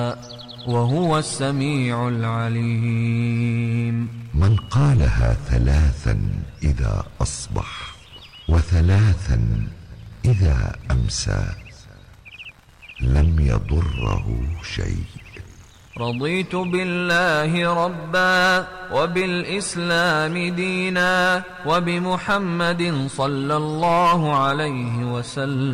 وهو السميع العليم. من قالها 3 إذا أصبح و3 إذا أمسى لم يضره شيء. رضيت بالله ربا وبالإسلام دينا وبمحمد صلى الله عليه وسلم